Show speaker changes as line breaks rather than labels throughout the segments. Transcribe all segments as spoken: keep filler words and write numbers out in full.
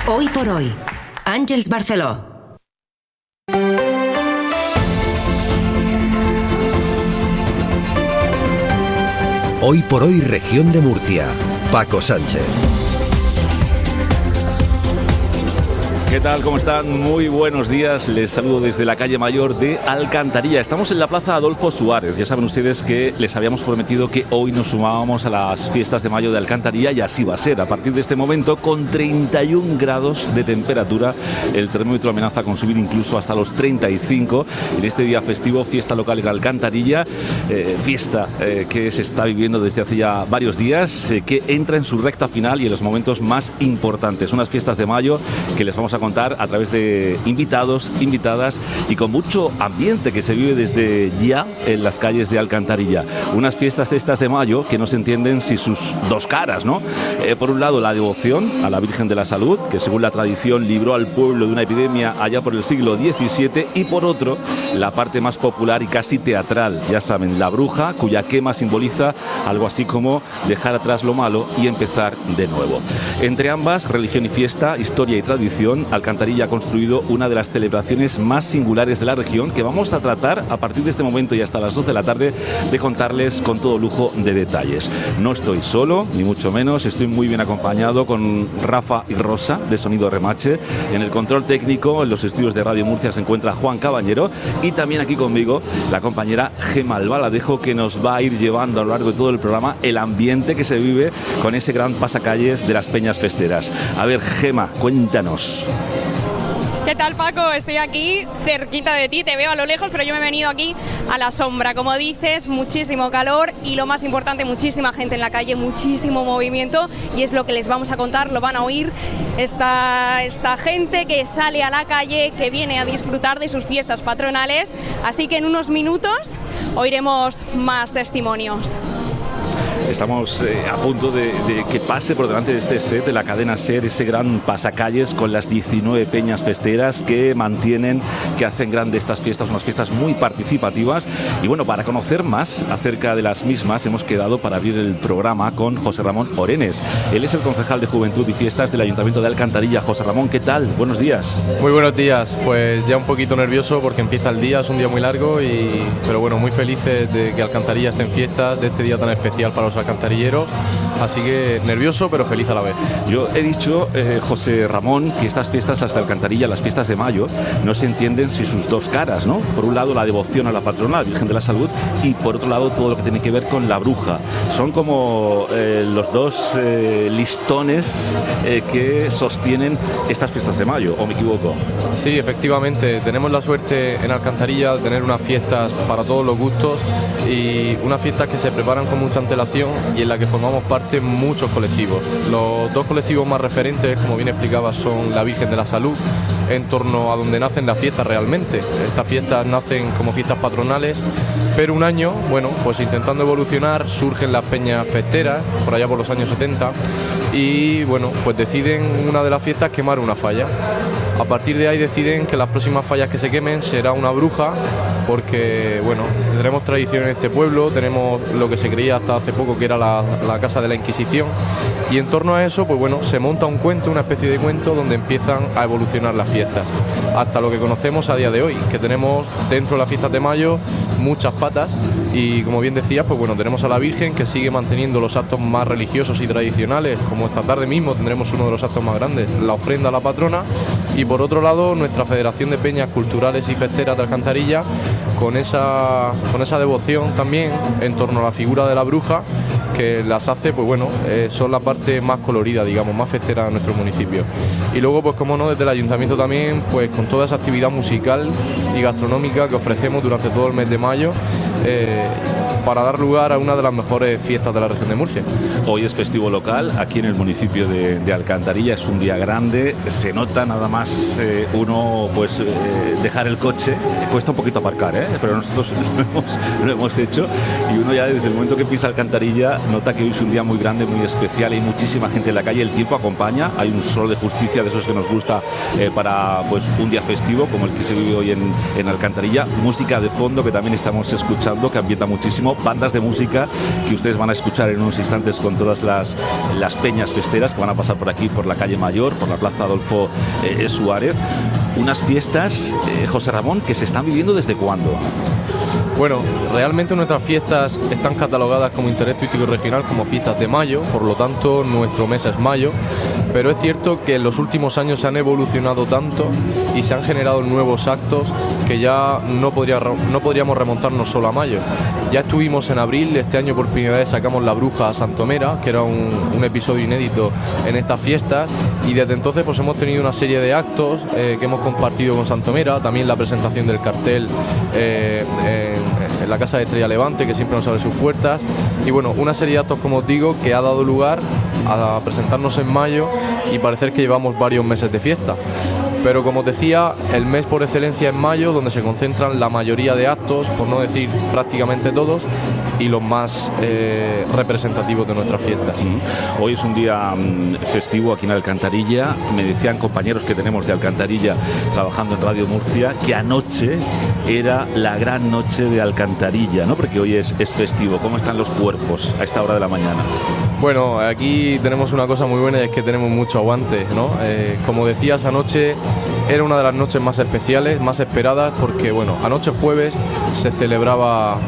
Hoy por hoy, Àngels Barceló.
Hoy por hoy, región de Murcia. Paco Sánchez.
¿Qué tal? ¿Cómo están? Muy buenos días. Les saludo desde la calle Mayor de Alcantarilla. Estamos en la plaza Adolfo Suárez. Ya saben ustedes que les habíamos prometido que hoy nos sumábamos a las fiestas de mayo de Alcantarilla y así va a ser. A partir de este momento, con treinta y un grados de temperatura, el termómetro amenaza con subir incluso hasta los treinta y cinco. En este día festivo, fiesta local en Alcantarilla, eh, fiesta eh, que se está viviendo desde hace ya varios días, eh, que entra en su recta final y en los momentos más importantes. Unas fiestas de mayo que les vamos a contar a través de invitados, invitadas y con mucho ambiente que se vive desde ya en las calles de Alcantarilla. Unas fiestas estas de mayo que no se entienden sin sus dos caras, ¿no? Eh, por un lado, la devoción a la Virgen de la Salud, que según la tradición libró al pueblo de una epidemia allá por el siglo diecisiete, y por otro, la parte más popular y casi teatral, ya saben, la bruja, cuya quema simboliza algo así como dejar atrás lo malo y empezar de nuevo. Entre ambas, religión y fiesta, historia y tradición, Alcantarilla ha construido una de las celebraciones más singulares de la región que vamos a tratar a partir de este momento y hasta las doce de la tarde de contarles con todo lujo de detalles. No estoy solo, ni mucho menos, estoy muy bien acompañado con Rafa y Rosa de Sonido Remache. En el control técnico, en los estudios de Radio Murcia, se encuentra Juan Caballero y también aquí conmigo la compañera Gema Albaladejo, que nos va a ir llevando a lo largo de todo el programa el ambiente que se vive con ese gran pasacalles de las Peñas Festeras. A ver, Gema, cuéntanos.
¿Qué tal, Paco? Estoy aquí cerquita de ti, te veo a lo lejos, pero yo me he venido aquí a la sombra. Como dices, muchísimo calor y lo más importante, muchísima gente en la calle, muchísimo movimiento, y es lo que les vamos a contar, lo van a oír. Esta, esta gente que sale a la calle, que viene a disfrutar de sus fiestas patronales, así que en unos minutos oiremos más testimonios.
Estamos eh, a punto de, de que pase por delante de este set de la cadena SER ese gran pasacalles con las diecinueve peñas festeras que mantienen, que hacen grandes estas fiestas, unas fiestas muy participativas. Y bueno, para conocer más acerca de las mismas hemos quedado para abrir el programa con José Ramón Orenes. Él es el concejal de Juventud y Fiestas del Ayuntamiento de Alcantarilla. José Ramón, ¿qué tal? Buenos días.
Muy buenos días, pues ya un poquito nervioso porque empieza el día, es un día muy largo, y pero bueno, muy felices de que Alcantarilla esté en fiestas, de este día tan especial para los alcantarilleros, así que nervioso pero feliz a la vez.
Yo he dicho, eh, José Ramón, que estas fiestas, las de Alcantarilla, las fiestas de mayo, no se entienden sin sus dos caras, ¿no? Por un lado, la devoción a la patrona, la Virgen de la Salud, y por otro lado, todo lo que tiene que ver con la bruja. Son como eh, los dos eh, listones eh, que sostienen estas fiestas de mayo, ¿o me equivoco?
Sí, efectivamente, tenemos la suerte en Alcantarilla de tener unas fiestas para todos los gustos y unas fiestas que se preparan con mucha antelación y en la que formamos parte muchos colectivos. Los dos colectivos más referentes, como bien explicaba, son la Virgen de la Salud, en torno a donde nacen las fiestas realmente. Estas fiestas nacen como fiestas patronales, pero un año, bueno, pues intentando evolucionar, surgen las peñas festeras, por allá por los años setenta, y bueno, pues deciden una de las fiestas quemar una falla. A partir de ahí deciden que las próximas fallas que se quemen será una bruja, porque bueno, tenemos tradición en este pueblo, tenemos lo que se creía hasta hace poco que era la, la casa de la Inquisición, y en torno a eso, pues bueno, se monta un cuento, una especie de cuento donde empiezan a evolucionar las fiestas, hasta lo que conocemos a día de hoy, que tenemos dentro de las fiestas de mayo muchas patas, y como bien decías, pues bueno, tenemos a la Virgen que sigue manteniendo los actos más religiosos y tradicionales, como esta tarde mismo tendremos uno de los actos más grandes, la ofrenda a la patrona, y por otro lado nuestra Federación de Peñas Culturales y Festeras de Alcantarilla, con esa, con esa devoción también en torno a la figura de la bruja, que las hace, pues bueno, eh, son la parte más colorida, digamos, más festera de nuestro municipio. Y luego, pues como no, desde el ayuntamiento también, pues con toda esa actividad musical y gastronómica que ofrecemos durante todo el mes de mayo, eh, para dar lugar a una de las mejores fiestas de la región de Murcia.
Hoy es festivo local, aquí en el municipio de, de Alcantarilla, es un día grande, se nota nada más eh, uno pues eh, dejar el coche, cuesta un poquito aparcar, ¿eh? Pero nosotros lo hemos, lo hemos hecho, y uno ya desde el momento que pisa Alcantarilla nota que hoy es un día muy grande, muy especial, hay muchísima gente en la calle, el tiempo acompaña, hay un sol de justicia de esos que nos gusta eh, para pues un día festivo como el que se vive hoy en, en Alcantarilla, música de fondo que también estamos escuchando que ambienta muchísimo, bandas de música que ustedes van a escuchar en unos instantes con todas las, las peñas festeras que van a pasar por aquí, por la calle Mayor, por la plaza Adolfo eh, Suárez. Unas fiestas, eh, José Ramón, que se están viviendo ¿desde cuándo?
Bueno, realmente nuestras fiestas están catalogadas como interés turístico y regional como fiestas de mayo, por lo tanto nuestro mes es mayo, pero es cierto que en los últimos años se han evolucionado tanto y se han generado nuevos actos que ya no, podría, no podríamos remontarnos solo a mayo. Ya estuvimos en abril, este año por primera vez sacamos La Bruja a Santomera, que era un, un episodio inédito en estas fiestas, y desde entonces pues hemos tenido una serie de actos eh, que hemos compartido con Santomera, también la presentación del cartel eh, en, en la Casa de Estrella Levante, que siempre nos abre sus puertas, y bueno, una serie de actos, como os digo, que ha dado lugar a presentarnos en mayo y parecer que llevamos varios meses de fiesta. Pero como os decía, el mes por excelencia es mayo, donde se concentran la mayoría de actos, por no decir prácticamente todos, y los más eh, representativos de nuestras fiestas.
Hoy es un día um, festivo aquí en Alcantarilla. Me decían compañeros que tenemos de Alcantarilla trabajando en Radio Murcia que anoche era la gran noche de Alcantarilla, ¿no? Porque hoy es, es festivo. ¿Cómo están los cuerpos a esta hora de la mañana?
Bueno, aquí tenemos una cosa muy buena y es que tenemos mucho aguante, ¿no? Eh, como decías, anoche era una de las noches más especiales, más esperadas, porque bueno, anoche jueves se celebraba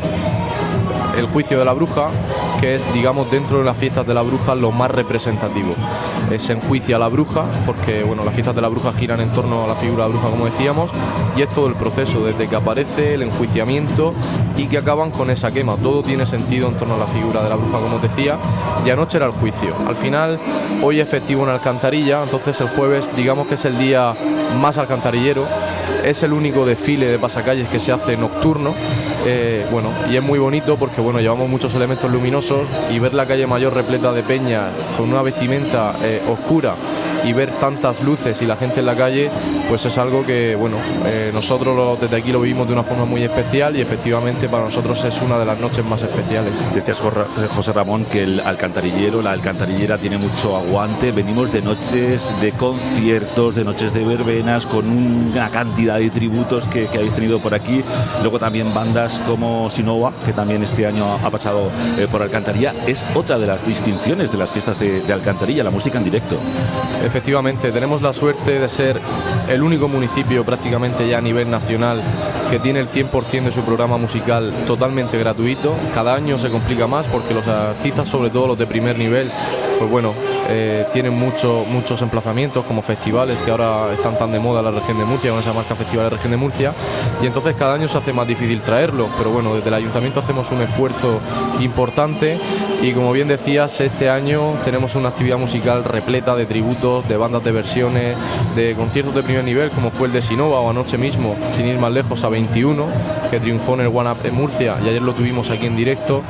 el juicio de la bruja, que es, digamos, dentro de las fiestas de la bruja lo más representativo. Eh, se enjuicia a la bruja, porque bueno, las fiestas de la bruja giran en torno a la figura de la bruja, como decíamos, y es todo el proceso, desde que aparece el enjuiciamiento y que acaban con esa quema. Todo tiene sentido en torno a la figura de la bruja, como os decía, y anoche era el juicio. Al final, hoy es festivo en Alcantarilla, entonces el jueves, digamos que es el día más alcantarillero. Es el único desfile de pasacalles que se hace nocturno, eh, bueno, y es muy bonito porque bueno, llevamos muchos elementos luminosos, y ver la calle Mayor repleta de peñas con una vestimenta eh, oscura y ver tantas luces y la gente en la calle, pues es algo que bueno, eh, nosotros lo, desde aquí lo vivimos de una forma muy especial, y efectivamente para nosotros es una de las noches más especiales.
Decías, José Ramón, que el alcantarillero, la alcantarillera tiene mucho aguante. Venimos de noches de conciertos, de noches de verbenas, con una cantidad de tributos que, que habéis tenido por aquí. Luego también bandas como Sinova, que también este año ha pasado eh, por Alcantarilla. Es otra de las distinciones de las fiestas de, de Alcantarilla, la música en directo.
Efectivamente, tenemos la suerte de ser el único municipio prácticamente ya a nivel nacional que tiene el cien por ciento de su programa musical totalmente gratuito. Cada año se complica más porque los artistas, sobre todo los de primer nivel, pues bueno, eh, tienen mucho, muchos emplazamientos como festivales, que ahora están tan de moda en la región de Murcia, con esa marca Festivales Región de Murcia, y entonces cada año se hace más difícil traerlo, pero bueno, desde el ayuntamiento hacemos un esfuerzo importante, y como bien decías, este año tenemos una actividad musical repleta de tributos, de bandas de versiones, de conciertos de primer nivel, como fue el de Sinova, o anoche mismo, sin ir más lejos, a veintiuno, que triunfó en el One Up de Murcia, y ayer lo tuvimos aquí en directo.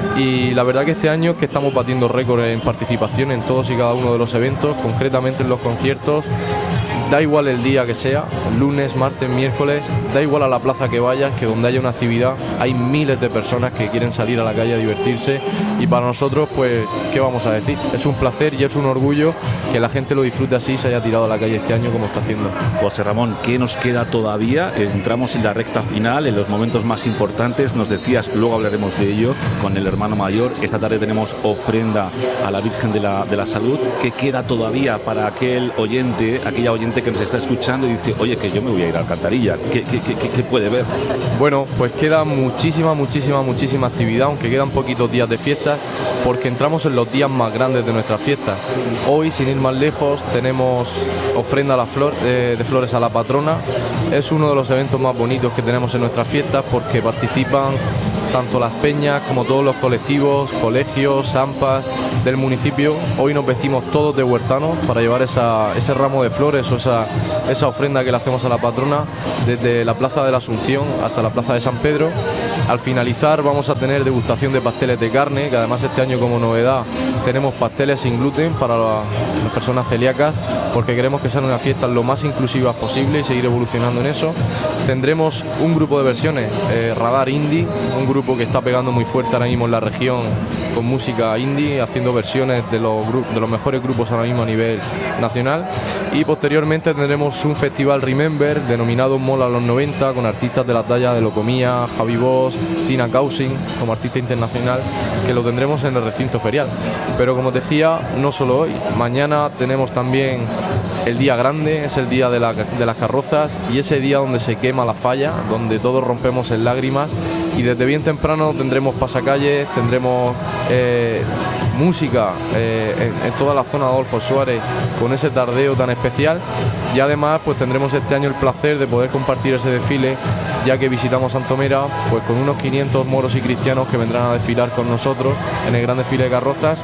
Y la verdad que este año es que estamos batiendo récords en participación en todos y cada uno de los eventos, concretamente en los conciertos. Da igual el día que sea, lunes, martes, miércoles, da igual a la plaza que vayas, que donde haya una actividad hay miles de personas que quieren salir a la calle a divertirse, y para nosotros, pues, ¿qué vamos a decir? Es un placer y es un orgullo que la gente lo disfrute así y se haya tirado a la calle este año como está haciendo.
José Ramón, ¿qué nos queda todavía? Entramos en la recta final, en los momentos más importantes. Nos decías, luego hablaremos de ello con el hermano mayor. Esta tarde tenemos ofrenda a la Virgen de la, de la Salud. ¿Qué queda todavía para aquel oyente, aquella oyente que nos está escuchando y dice, oye, que yo me voy a ir a Alcantarilla? ¿Qué, qué, qué, qué puede ver?
Bueno, pues queda muchísima, muchísima, muchísima actividad, aunque quedan poquitos días de fiestas, porque entramos en los días más grandes de nuestras fiestas. Hoy, sin ir más lejos, tenemos ofrenda a la flor, eh, de flores a la patrona. Es uno de los eventos más bonitos que tenemos en nuestras fiestas, porque participan tanto las peñas como todos los colectivos, colegios, AMPAs del municipio. Hoy nos vestimos todos de huertanos para llevar esa, ese ramo de flores o esa, esa ofrenda que le hacemos a la patrona, desde la Plaza de la Asunción hasta la Plaza de San Pedro. Al finalizar vamos a tener degustación de pasteles de carne, que además este año, como novedad, tenemos pasteles sin gluten para la, las personas celíacas, porque queremos que sean unas fiestas lo más inclusivas posible y seguir evolucionando en eso. Tendremos un grupo de versiones, eh, Radar Indie, un grupo que está pegando muy fuerte ahora mismo en la región con música indie, haciendo versiones de los, de los mejores grupos ahora mismo a nivel nacional. Y posteriormente tendremos un festival Remember denominado Mola los noventa, con artistas de la talla de Locomía, Javi Bosch, Tina Cousin como artista internacional, que lo tendremos en el recinto ferial. Pero como decía, no solo hoy, mañana tenemos también el día grande, es el día de, la, de las carrozas, y ese día donde se quema la falla, donde todos rompemos en lágrimas, y desde bien temprano tendremos pasacalles, tendremos eh, música eh, en, en toda la zona de Adolfo Suárez con ese tardeo tan especial, y además pues tendremos este año el placer de poder compartir ese desfile, ya que visitamos Santomera pues con unos quinientos moros y cristianos que vendrán a desfilar con nosotros en el gran desfile de carrozas.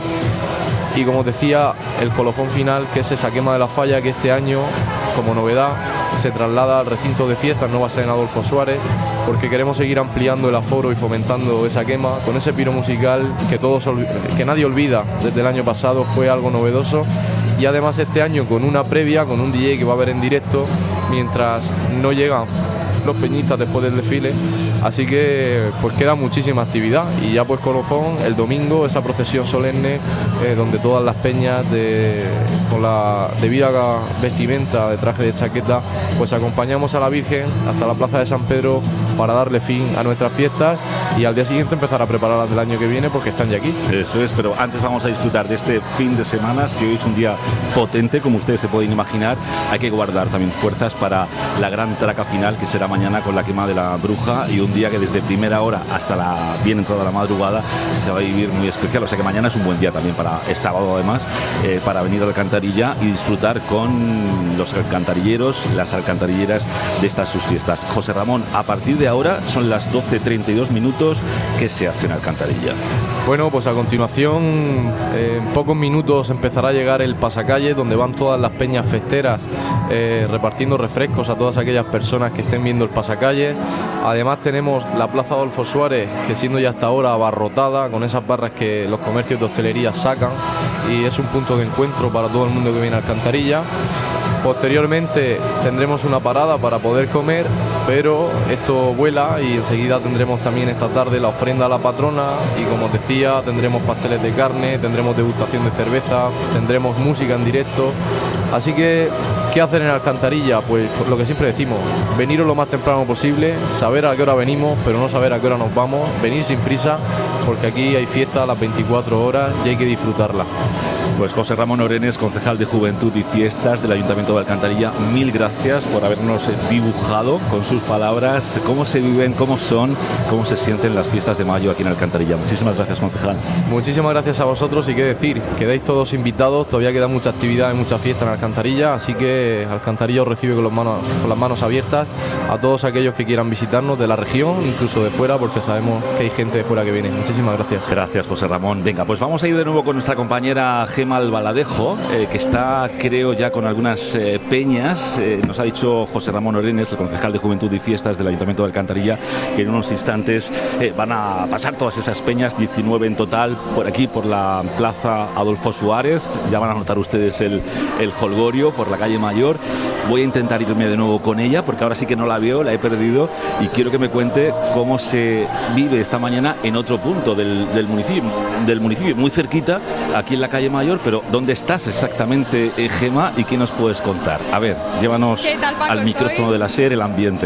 Y como os decía, el colofón final, que es esa quema de la falla, que este año, como novedad, se traslada al recinto de fiestas, no va a ser en Adolfo Suárez, porque queremos seguir ampliando el aforo y fomentando esa quema con ese piro musical que todos que nadie olvida desde el año pasado, fue algo novedoso. Y además este año con una previa, con un D J que va a haber en directo mientras no llegan los peñistas después del desfile. Así que pues queda muchísima actividad, y ya pues colofón el domingo, esa procesión solemne eh, donde todas las peñas de, con la debida vestimenta de traje de chaqueta pues acompañamos a la Virgen hasta la plaza de San Pedro para darle fin a nuestras fiestas y al día siguiente empezar a prepararlas del año que viene, porque están ya aquí.
Eso es, pero antes vamos a disfrutar de este fin de semana. Si hoy es un día potente, como ustedes se pueden imaginar, hay que guardar también fuerzas para la gran traca final, que será mañana con la quema de la bruja, y un día que desde primera hora hasta la bien entrada la madrugada se va a vivir muy especial. O sea que mañana es un buen día también, para es sábado además, eh, para venir a Alcantarilla y disfrutar con los alcantarilleros, las alcantarilleras de estas sus fiestas. José Ramón, a partir de ahora son las doce treinta y dos minutos. ¿Qué se hace en Alcantarilla?
Bueno, pues a continuación, eh, en pocos minutos empezará a llegar el pasacalle, donde van todas las peñas festeras eh, repartiendo refrescos a todas aquellas personas que estén viendo el pasacalle. Además tenemos la plaza Adolfo Suárez, que siendo ya hasta ahora abarrotada con esas barras que los comercios de hostelería sacan, y es un punto de encuentro para todo el mundo que viene a Alcantarilla. Posteriormente tendremos una parada para poder comer, pero esto vuela, y enseguida tendremos también esta tarde la ofrenda a la patrona, y como os decía, tendremos pasteles de carne, tendremos degustación de cerveza, tendremos música en directo. Así que, ¿qué hacer en Alcantarilla? Pues lo que siempre decimos, veniros lo más temprano posible, saber a qué hora venimos, pero no saber a qué hora nos vamos, venir sin prisa, porque aquí hay fiesta a las veinticuatro horas y hay que disfrutarla.
Pues José Ramón Orenes, concejal de Juventud y Fiestas del Ayuntamiento de Alcantarilla, mil gracias por habernos dibujado con sus palabras cómo se viven, cómo son, cómo se sienten las fiestas de mayo aquí en Alcantarilla. Muchísimas gracias, concejal.
Muchísimas gracias a vosotros, y qué decir, quedáis todos invitados, todavía queda mucha actividad y mucha fiesta en Alcantarilla, así que Alcantarilla os recibe con, los manos, con las manos abiertas a todos aquellos que quieran visitarnos de la región, incluso de fuera, porque sabemos que hay gente de fuera que viene. Muchísimas gracias.
Gracias, José Ramón. Venga, pues vamos a ir de nuevo con nuestra compañera Gema Albaladejo, eh, que está, creo, ya con algunas eh, peñas. Eh, nos ha dicho José Ramón Orenes, el concejal de Juventud y Fiestas del Ayuntamiento de Alcantarilla, que en unos instantes eh, van a pasar todas esas peñas, diecinueve en total, por aquí, por la plaza Adolfo Suárez. Ya van a notar ustedes el, el jolgorio por la calle Mayor. Voy a intentar irme de nuevo con ella, porque ahora sí que no la veo, la he perdido, y quiero que me cuente cómo se vive esta mañana en otro punto del, del municipio, del municipio, muy cerquita, aquí en la calle Mayor. Pero ¿dónde estás exactamente, eh, Gema, y qué nos puedes contar? A ver, llévanos
tal, Paco,
al micrófono
estoy?
de la SER, el ambiente.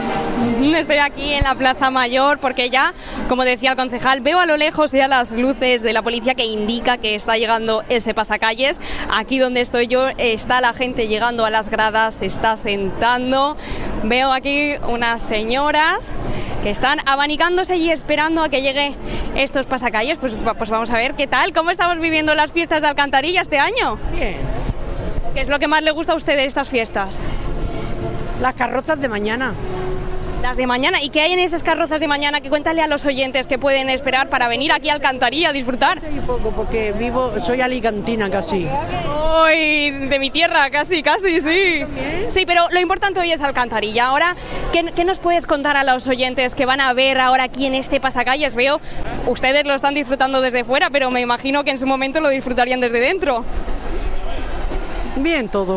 Estoy aquí en la Plaza Mayor porque ya, como decía el concejal, veo a lo lejos ya las luces de la policía que indica que está llegando ese pasacalles. Aquí donde estoy yo está la gente llegando a las gradas, se está sentando. Veo aquí unas señoras que están abanicándose y esperando a que llegue estos pasacalles. Pues, pues vamos a ver qué tal, cómo estamos viviendo las fiestas de Alcantarilla este año.
Bien.
¿Qué es lo que más le gusta a usted de estas fiestas?
Las carrozas de mañana.
Las de mañana. ¿Y qué hay en esas carrozas de mañana? Que cuéntale a los oyentes que pueden esperar para venir aquí a Alcantarilla a disfrutar.
Soy poco, porque vivo, soy alicantina casi.
¡Uy! De mi tierra, casi, casi, sí. Sí, pero lo importante hoy es Alcantarilla. Ahora, ¿qué, qué nos puedes contar a los oyentes que van a ver ahora aquí en este pasacalles? Veo ustedes lo están disfrutando desde fuera, pero me imagino que en su momento lo disfrutarían desde dentro.
Bien todo.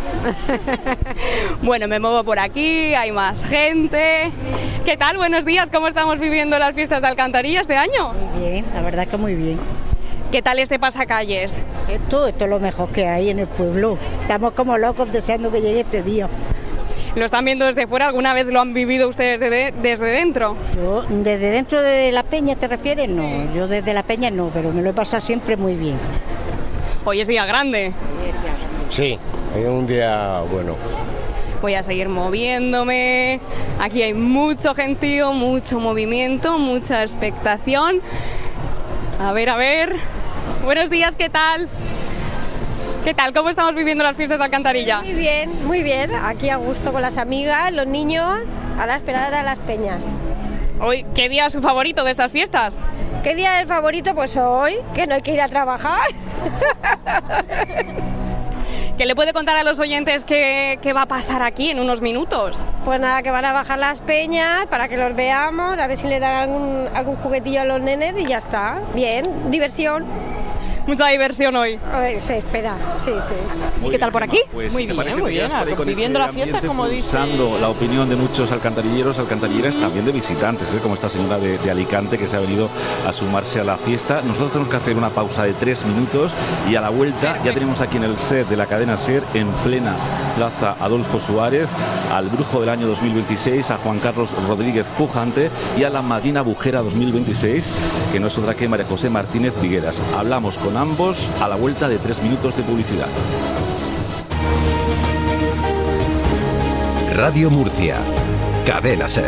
Bueno, me muevo por aquí, hay más gente. ¿Qué tal? Buenos días, ¿cómo estamos viviendo las fiestas de Alcantarilla este año?
Muy bien, la verdad que muy bien.
¿Qué tal este pasacalles?
Esto, esto es lo mejor que hay en el pueblo. Estamos como locos deseando que llegue este día.
¿Lo están viendo desde fuera? ¿Alguna vez lo han vivido ustedes de, desde dentro?
Yo, ¿desde dentro de la peña te refieres? No, yo desde la peña no, pero me lo he pasado siempre muy bien.
Hoy es día grande.
Sí, es un día bueno.
Voy a seguir moviéndome. Aquí hay mucho gentío, mucho movimiento, mucha expectación. A ver, a ver. Buenos días, ¿qué tal? ¿Qué tal? ¿Cómo estamos viviendo las fiestas de Alcantarilla?
Muy bien, muy bien. Aquí a gusto con las amigas, los niños, a la esperar a las peñas.
Hoy, ¿qué día es su favorito de estas fiestas?
¿Qué día es el favorito? Pues hoy, que no hay que ir a trabajar.
¿Qué le puede contar a los oyentes qué, qué va a pasar aquí en unos minutos?
Pues nada, que van a bajar las peñas para que los veamos, a ver si le dan algún, algún juguetillo a los nenes y ya está. Bien, diversión.
Mucha diversión hoy.
A ver, se espera, sí, sí.
¿Y qué tal por aquí?
Pues,
muy bien, muy bien. Viviendo la fiesta, como dice.
Pulsando la opinión de muchos alcantarilleros, alcantarilleras, también de visitantes, ¿eh? Como esta señora de, de Alicante que se ha venido a sumarse a la fiesta. Nosotros tenemos que hacer una pausa de tres minutos y a la vuelta Perfecto. Ya tenemos aquí en el set de la cadena SER, en plena Plaza Adolfo Suárez, al brujo del año dos mil veintiséis, a Juan Carlos Rodríguez Pujante y a la madrina bujera dos mil veintiséis, que no es otra que María José Martínez Vigueras. Hablamos con ambos a la vuelta de tres minutos de publicidad.
Radio Murcia, cadena SER.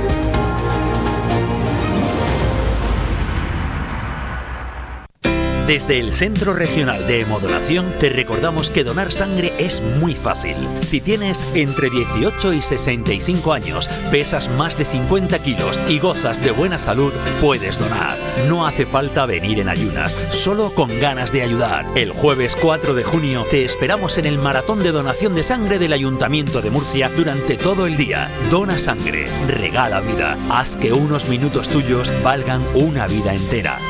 Desde el Centro Regional de Hemodonación te recordamos que donar sangre es muy fácil. Si tienes entre dieciocho y sesenta y cinco años, pesas más de cincuenta kilos y gozas de buena salud, puedes donar. No hace falta venir en ayunas, solo con ganas de ayudar. El jueves cuatro de junio te esperamos en el maratón de donación de sangre del Ayuntamiento de Murcia durante todo el día. Dona sangre, regala vida, haz que unos minutos tuyos valgan una vida entera.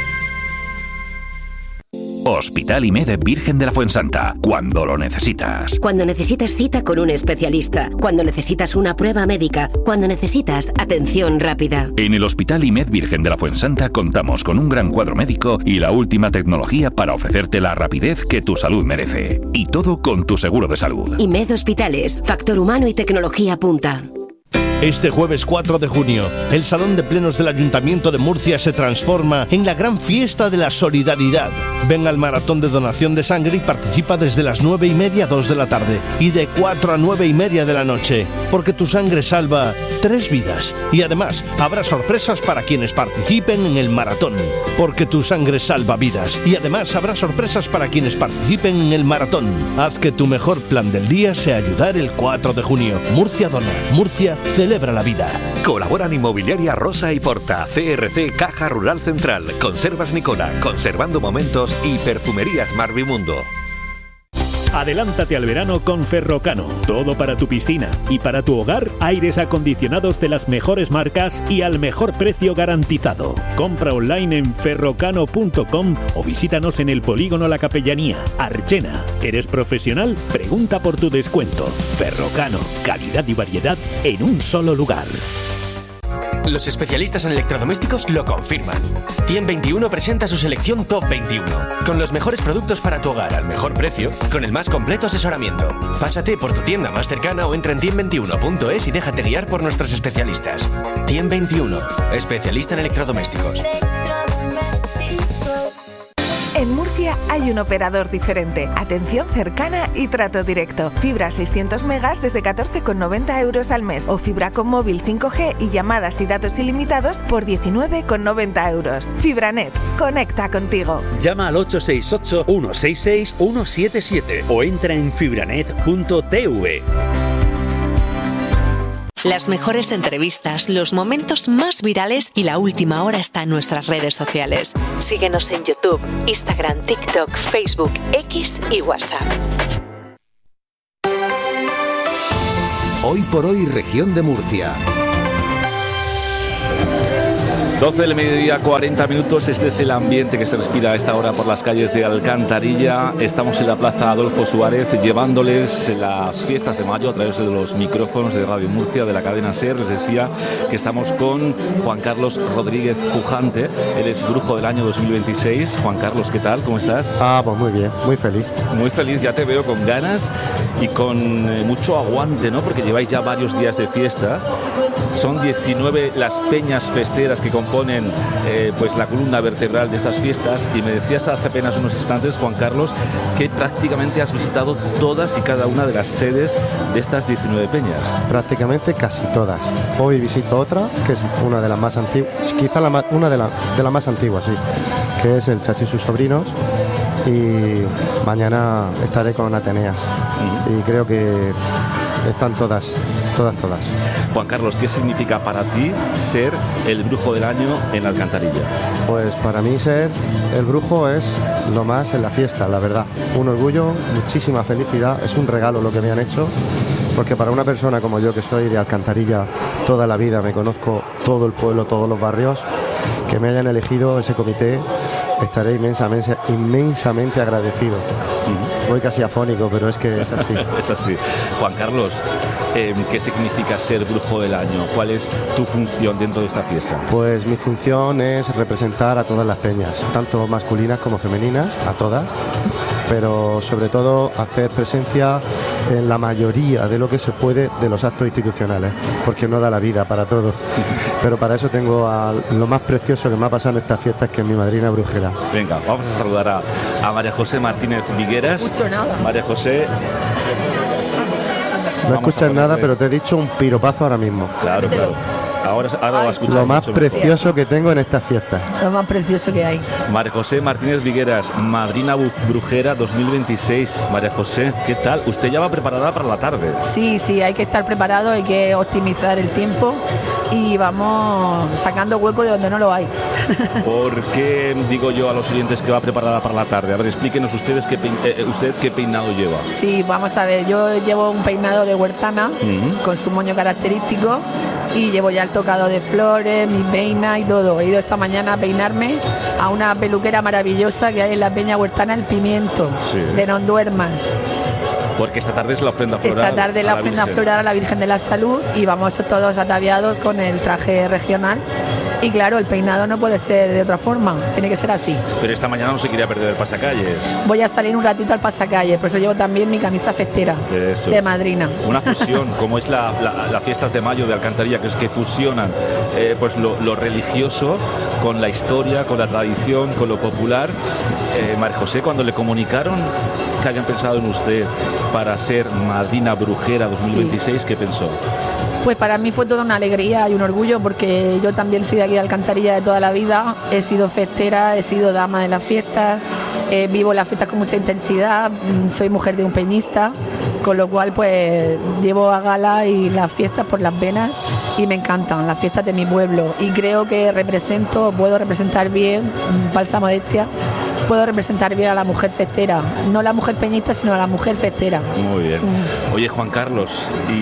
Hospital I M E D Virgen de la Fuensanta, cuando lo necesitas.
Cuando necesitas cita con un especialista, cuando necesitas una prueba médica, cuando necesitas atención rápida.
En el Hospital I M E D Virgen de la Fuensanta contamos con un gran cuadro médico y la última tecnología para ofrecerte la rapidez que tu salud merece. Y todo con tu seguro de salud.
I M E D Hospitales, factor humano y tecnología punta.
Este jueves cuatro de junio, el Salón de Plenos del Ayuntamiento de Murcia se transforma en la gran fiesta de la solidaridad. Ven al maratón de donación de sangre y participa desde las nueve y media a dos de la tarde y de cuatro a nueve y media de la noche, porque tu sangre salva tres vidas. Y además, habrá sorpresas para quienes participen en el maratón, porque tu sangre salva vidas. Y además, habrá sorpresas para quienes participen en el maratón. Haz que tu mejor plan del día sea ayudar el cuatro de junio. Murcia dona. Murcia celebra la vida.
Colaboran Inmobiliaria Rosa y Porta, C R C Caja Rural Central, Conservas Nicola, Conservando Momentos y Perfumerías Marvimundo.
Adelántate al verano con Ferrocano. Todo para tu piscina y para tu hogar, aires acondicionados de las mejores marcas y al mejor precio garantizado. Compra online en ferrocano punto com o visítanos en el Polígono La Capellanía, Archena. ¿Eres profesional? Pregunta por tu descuento. Ferrocano, calidad y variedad en un solo lugar.
Los especialistas en electrodomésticos lo confirman. Tiem veintiuno presenta su selección Top veintiuno, con los mejores productos para tu hogar al mejor precio, con el más completo asesoramiento. Pásate por tu tienda más cercana o entra en tiem veintiuno punto es y déjate guiar por nuestros especialistas. Tiem veintiuno, especialista en electrodomésticos.
En Murcia hay un operador diferente, atención cercana y trato directo. Fibra seiscientos megas desde catorce con noventa euros al mes o fibra con móvil cinco G y llamadas y datos ilimitados por diecinueve con noventa euros. Fibranet, conecta contigo.
Llama al ocho seis ocho, uno seis seis, uno siete siete o entra en fibranet punto t v.
Las mejores entrevistas, los momentos más virales y la última hora está en nuestras redes sociales. Síguenos en YouTube, Instagram, TikTok, Facebook, X y WhatsApp.
Hoy por hoy, región de Murcia.
doce del mediodía, cuarenta minutos. Este es el ambiente que se respira a esta hora por las calles de Alcantarilla. Estamos en la Plaza Adolfo Suárez llevándoles las fiestas de mayo a través de los micrófonos de Radio Murcia, de la cadena SER. Les decía que estamos con Juan Carlos Rodríguez Pujante. Él es brujo del año dos mil veintiséis. Juan Carlos, ¿qué tal? ¿Cómo estás?
Ah, pues muy bien, muy feliz.
Muy feliz, ya te veo con ganas y con eh, mucho aguante, ¿no? Porque lleváis ya varios días de fiesta. Son diecinueve las peñas festeras que componen eh, pues la columna vertebral de estas fiestas, y me decías hace apenas unos instantes, Juan Carlos, que prácticamente has visitado todas y cada una de las sedes de estas diecinueve peñas.
Prácticamente casi todas. Hoy visito otra, que es una de las más antiguas, quizá la más, una de las de la más antiguas, sí, que es el Chachi y sus sobrinos, y mañana estaré con Ateneas. Uh-huh. Y creo que están todas, todas, todas.
Juan Carlos, ¿qué significa para ti ser el brujo del año en Alcantarilla?
Pues para mí ser el brujo es lo más en la fiesta, la verdad. Un orgullo, muchísima felicidad, es un regalo lo que me han hecho, porque para una persona como yo, que soy de Alcantarilla toda la vida, me conozco todo el pueblo, todos los barrios, que me hayan elegido ese comité, estaré inmensamente, inmensamente agradecido. Uh-huh. Voy casi afónico, pero es que es así.
Es así. Juan Carlos, eh, ¿qué significa ser brujo del año? ¿Cuál es tu función dentro de esta fiesta?
Pues mi función es representar a todas las peñas, tanto masculinas como femeninas, a todas, pero sobre todo hacer presencia en la mayoría de lo que se puede de los actos institucionales, porque no da la vida para todo. Pero para eso tengo a lo más precioso que me ha pasado en estas fiestas, que es mi madrina brujera.
Venga, vamos a saludar a, a María José Martínez Vigueras.
Mucho nada.
María José.
No escuchas nada, pero te he dicho un piropazo ahora mismo.
Claro, claro. Ahora, ahora lo escuchamos.
Lo más precioso que tengo en estas fiestas.
Lo más precioso que hay.
María José Martínez Vigueras, madrina brujera dos mil veintiséis. María José, ¿qué tal? Usted ya va preparada para la tarde.
Sí, sí, hay que estar preparado, hay que optimizar el tiempo y vamos sacando hueco de donde no lo hay.
¿Por qué digo yo a los oyentes que va preparada para la tarde? A ver, explíquenos ustedes qué pein- eh, usted qué peinado lleva.
Sí, vamos a ver, yo llevo un peinado de huertana, uh-huh, con su moño característico, y llevo ya el tocado de flores, mi peina y todo. He ido esta mañana a peinarme a una peluquera maravillosa que hay en la Peña Huertana El Pimiento, sí, de No Duermas.
Porque esta tarde es la ofrenda floral.
Esta tarde es la ofrenda floral a la Virgen de la Salud, y vamos todos ataviados con el traje regional. Y claro, el peinado no puede ser de otra forma, tiene que ser así.
Pero esta mañana no se quería perder el pasacalles.
Voy a salir un ratito al pasacalles, por eso llevo también mi camisa festera. Eso. De madrina.
Una fusión, como es la, la, las fiestas de mayo de Alcantarilla, que es que fusionan eh, pues lo, lo religioso con la historia, con la tradición, con lo popular. Eh, María José, cuando le comunicaron que habían pensado en usted para ser madrina brujera dos mil veintiséis, sí, ¿qué pensó?
Pues para mí fue toda una alegría y un orgullo, porque yo también soy de aquí de Alcantarilla de toda la vida, he sido festera, he sido dama de las fiestas, eh, vivo las fiestas con mucha intensidad, soy mujer de un peñista, con lo cual pues llevo a gala y las fiestas por las venas, y me encantan las fiestas de mi pueblo, y creo que represento, puedo representar bien, falsa modestia, puedo representar bien a la mujer festera, no la mujer peñista, sino a la mujer festera.
Muy bien. Mm. Oye, Juan Carlos,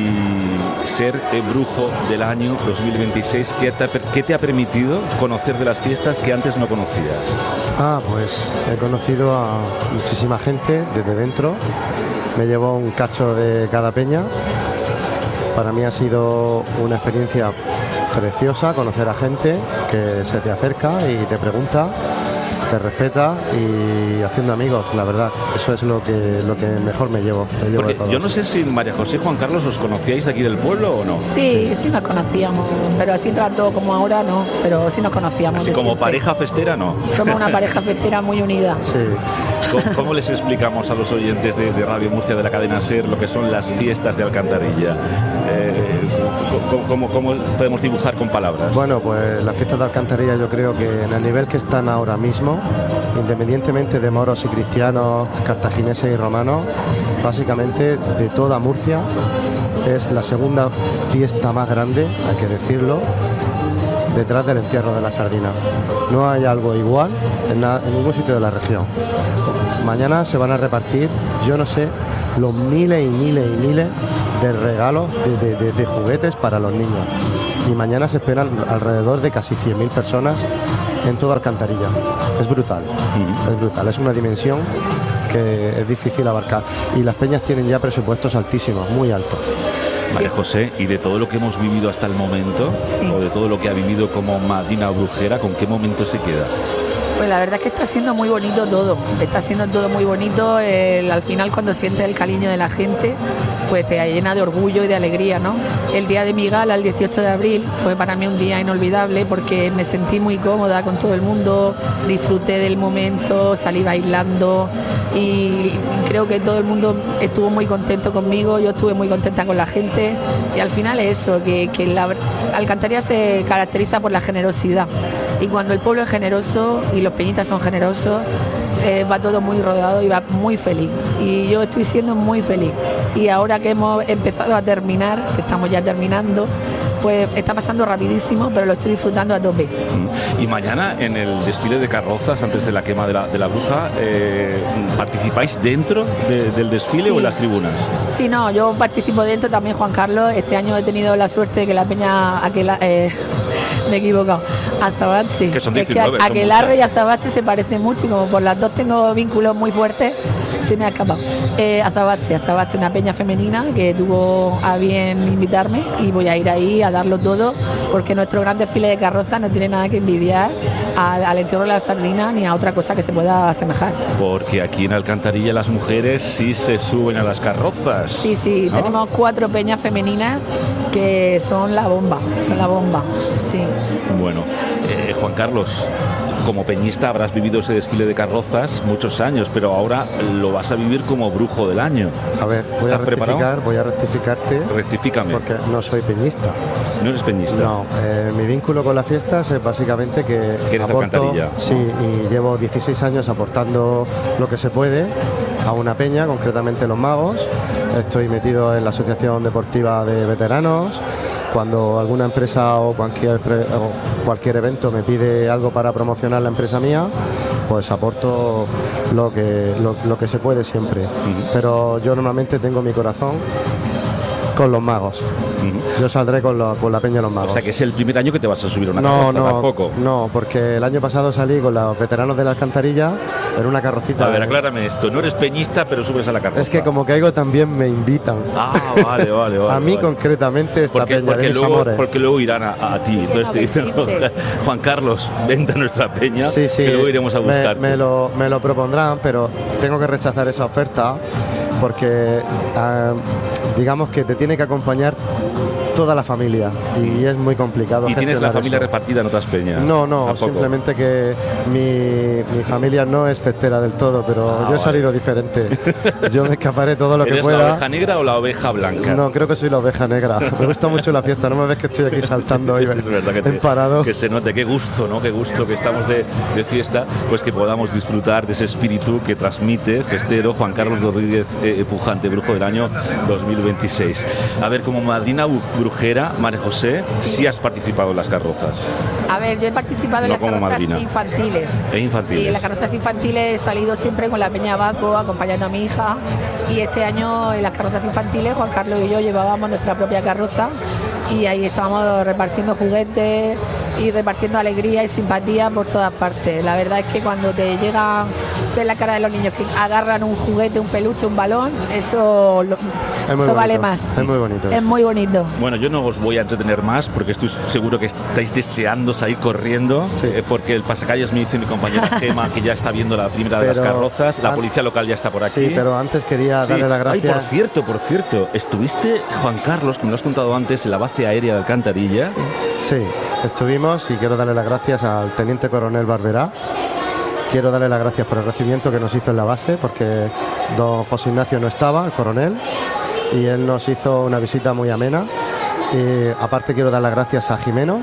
y ser el brujo del año dos mil veintiséis, ¿qué te, ¿qué te ha permitido conocer de las fiestas que antes no conocías?
Ah, pues he conocido a muchísima gente desde dentro, me llevo un cacho de cada peña. Para mí ha sido una experiencia preciosa conocer a gente que se te acerca y te pregunta, te respeta, y haciendo amigos, la verdad, eso es lo que lo que mejor me llevo, me llevo de todo.
Yo no sé si María José y Juan Carlos os conocíais de aquí del pueblo o no.
Sí, sí nos conocíamos, pero así trato como ahora no, pero sí nos conocíamos.
Así como siempre. Pareja festera, no.
Somos una pareja festera muy unida.
Sí.
¿Cómo, cómo les explicamos a los oyentes de, de Radio Murcia, de la cadena SER, lo que son las fiestas de Alcantarilla? Eh, ¿cómo, cómo, ¿Cómo podemos dibujar con palabras?
Bueno, pues las fiestas de Alcantarilla, yo creo que en el nivel que están ahora mismo, independientemente de moros y cristianos, cartagineses y romanos, básicamente de toda Murcia, es la segunda fiesta más grande, hay que decirlo, detrás del entierro de la sardina. No hay algo igual en, na- en ningún sitio de la región. Mañana se van a repartir, yo no sé, los miles y miles y miles de regalos de, de, de, de juguetes para los niños. y mañana se esperan alrededor de casi cien mil personas en toda Alcantarilla. Es brutal, uh-huh. es brutal, es una dimensión que es difícil abarcar y las peñas tienen ya presupuestos altísimos, muy altos.
María José, y de todo lo que hemos vivido hasta el momento, sí. o de todo lo que ha vivido como madrina brujera, ¿con qué momento se queda?
Pues la verdad es que está siendo muy bonito todo, está siendo todo muy bonito, el, al final cuando sientes el cariño de la gente, pues te llena de orgullo y de alegría, ¿no? El día de mi gala, el dieciocho de abril, fue para mí un día inolvidable porque me sentí muy cómoda con todo el mundo, disfruté del momento, salí bailando y creo que todo el mundo estuvo muy contento conmigo, yo estuve muy contenta con la gente y al final es eso, que, que la Alcantarilla se caracteriza por la generosidad y cuando el pueblo es generoso y los peñitas son generosos, eh, va todo muy rodado y va muy feliz y yo estoy siendo muy feliz y ahora que hemos empezado a terminar, que estamos ya terminando, pues está pasando rapidísimo, pero lo estoy disfrutando a tope.
Y mañana en el desfile de carrozas, antes de la quema de la, de la bruja, eh, ¿participáis dentro de, del desfile sí. o en las tribunas? Sí, no, yo participo dentro también, Juan Carlos. Este año he tenido la suerte de que la peña, aquel, eh, me he equivocado, Azabache. Que son diecinueve, es que Aquelarre y Azabache se parecen mucho y como por las dos tengo vínculos muy fuertes, se me ha escapado. Eh, Azabache, Azabache, una peña femenina que tuvo a bien invitarme y voy a ir ahí a darlo todo porque nuestro gran desfile de carroza no tiene nada que envidiar al, al entierro de la sardina ni a otra cosa que se pueda asemejar. Porque aquí en Alcantarilla las mujeres sí se suben a las carrozas. Sí, sí, ¿no? Tenemos cuatro peñas femeninas que son la bomba, son la bomba, sí. Bueno, eh, Juan Carlos, como peñista habrás vivido ese desfile de carrozas muchos años, pero ahora lo vas a vivir como brujo del año. A ver, voy a rectificar, preparado? voy a rectificarte. Rectifícame. Porque no soy peñista. ¿No eres peñista? No, eh, mi vínculo con las fiestas es básicamente que ¿Quieres aporto, Alcantarilla? Sí, y llevo dieciséis años aportando lo que se puede a una peña, concretamente Los Magos. Estoy metido en la Asociación Deportiva de Veteranos. Cuando alguna empresa o cualquier, o cualquier evento me pide algo para promocionar la empresa mía, pues aporto lo que, lo, lo que se puede siempre. Uh-huh. Pero yo normalmente tengo mi corazón con Los Magos. Uh-huh. Yo saldré con, lo, con la peña de Los Magos. O sea que es el primer año que te vas a subir una no, carroza, no, tampoco. No, porque el año pasado salí con los veteranos de la Alcantarilla en una carrocita. A ver, aclárame esto. No eres peñista, pero subes a la carroza. Es que como caigo también me invitan. Ah, vale, vale, vale. A mí vale. concretamente esta porque, peña porque de mis luego, amores. Porque luego irán a, a ti. Entonces te dicen, Juan Carlos, vente a nuestra peña, sí, sí, que luego iremos a buscarte. Me, me, lo, me lo propondrán, pero tengo que rechazar esa oferta porque uh, digamos que te tiene que acompañar toda la familia y es muy complicado. ¿Y tienes la familia eso. repartida en otras peñas? No, no, ¿tampoco? Simplemente que mi, mi familia no es festera del todo, pero ah, yo he vale. salido diferente. Yo me escaparé todo lo que pueda. ¿Eres la oveja negra o la oveja blanca? No, creo que soy la oveja negra. Me gusta mucho la fiesta, no me ves que estoy aquí saltando y es verdad que te, parado. Que se note, qué gusto, ¿no? Qué gusto que estamos de, de fiesta, pues que podamos disfrutar de ese espíritu que transmite festero Juan Carlos Rodríguez eh, Pujante, Brujo del Año dos mil veintiséis. A ver, como madrina brujera, María José, sí has participado en las carrozas. A ver, yo he participado en no las carrozas madrina. infantiles. ¿E infantiles? Y en las carrozas infantiles he salido siempre con la Peña Baco, acompañando a mi hija. Y este año en las carrozas infantiles, Juan Carlos y yo llevábamos nuestra propia carroza y ahí estábamos repartiendo juguetes y repartiendo alegría y simpatía por todas partes. La verdad es que cuando te llega ver la cara de los niños que agarran un juguete, un peluche, un balón, eso, lo, eso vale más. Es muy bonito. Es muy bonito. Bueno, yo no os voy a entretener más porque estoy seguro que estáis deseando salir corriendo, sí. eh, porque el pasacalles me dice mi compañera Gema que ya está viendo la primera pero de las carrozas, la policía local ya está por aquí. Sí, pero antes quería sí. darle las gracias. Ay, por cierto, por cierto, estuviste, Juan Carlos, que me lo has contado antes, en la base aérea de Alcantarilla. Sí, sí, estuvimos y quiero darle las gracias al teniente coronel Barberá. Quiero darle las gracias por el recibimiento que nos hizo en la base, porque don José Ignacio no estaba, el coronel, y él nos hizo una visita muy amena. Y aparte quiero dar las gracias a Jimeno,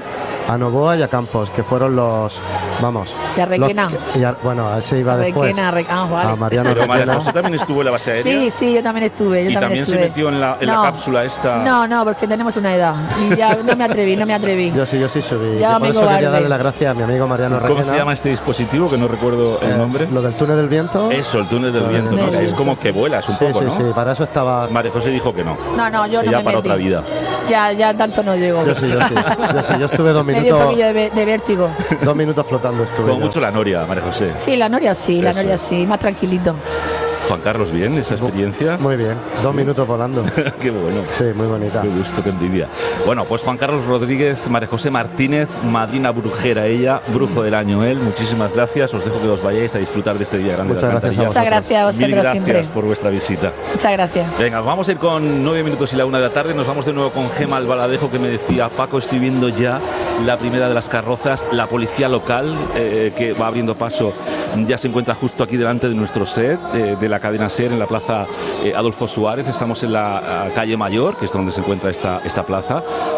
a Novoa y a Campos, que fueron los, vamos...
Y a Requena.
Los, y a, bueno, a él se iba después.
Requena, Re, ah, vale.
A Mariano
Pero
Requena.
María José también estuvo en la base aérea.
Sí, sí, yo también estuve. Yo
y
también,
también
estuve.
se metió en la, en
no,
la cápsula esta.
No, no, porque tenemos una edad. Y ya no me atreví, no me atreví.
Yo sí, yo sí subí.
Ya,
y por eso
amigo
quería
Barde.
darle las gracias a mi amigo Mariano Requena.
¿Cómo se llama este dispositivo? Que no recuerdo el
Eh,
nombre.
Lo del túnel del viento.
Eso, el túnel del viento, ¿no?
del
Es como que vuelas un
Sí,
poco,
sí,
¿no?
sí, para eso estaba...
María José dijo que no.
No, no, yo
que
no
ya
me
para
metí.
otra vida.
Ya, ya tanto no llego.
Yo sí, yo sí. Yo sí, yo estuve dos
Me dio un
minutos...
poquillo de, ve- de vértigo.
Dos minutos flotando estuve.
Como
yo.
mucho la Noria, María José.
Sí, la Noria sí, la
Eso.
Noria sí, más tranquilito.
Juan Carlos, bien esa experiencia.
Muy bien, dos minutos volando.
Qué bueno.
Sí, muy bonita.
Qué gusto, qué envidia. Bueno, pues Juan Carlos Rodríguez, María José Martínez, madrina brujera ella, brujo del año él. Muchísimas gracias. Os dejo que os vayáis a disfrutar de este día grande.
Muchas
de
gracias a
Alcantarilla.
Muchas gracias a vosotros
Mil gracias
siempre.
por vuestra visita.
Muchas gracias.
Venga, vamos a ir con nueve minutos y la una de la tarde. Nos vamos de nuevo con Gema Albaladejo, que me decía: Paco, estoy viendo ya la primera de las carrozas. La policía local, eh, que va abriendo paso, ya se encuentra justo aquí delante de nuestro set, eh, de la cadena SER, en la plaza eh, Adolfo Suárez. Estamos en la uh, calle Mayor, que es donde se encuentra esta, esta plaza.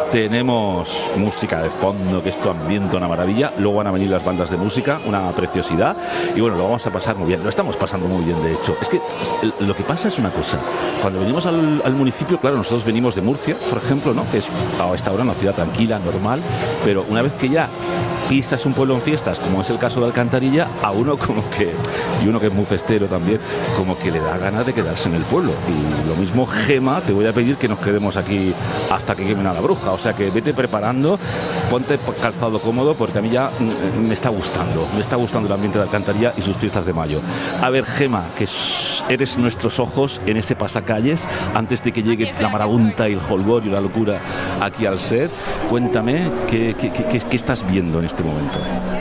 Tenemos música de fondo, que esto ambienta una maravilla. Luego van a venir las bandas de música, una preciosidad. Y bueno, lo vamos a pasar muy bien. Lo estamos pasando muy bien, de hecho. Es que lo que pasa es una cosa. Cuando venimos al, al municipio, claro, nosotros venimos de Murcia, por ejemplo, ¿no? Que es a esta hora una ciudad tranquila, normal. Pero una vez que ya pisas un pueblo en fiestas, como es el caso de Alcantarilla, a uno como que, y uno que es muy festero también, como que le da ganas de quedarse en el pueblo. Y lo mismo, Gema, te voy a pedir que nos quedemos aquí hasta que quemen a la bruja. O sea que vete preparando, ponte calzado cómodo, porque a mí ya mm, me está gustando, me está gustando el ambiente de Alcantarilla y sus fiestas de mayo. A ver, Gema, que eres nuestros ojos en ese pasacalles, antes de que llegue la marabunta y el jolgorio y la locura aquí al set, cuéntame qué, qué, qué, qué estás viendo en este momento.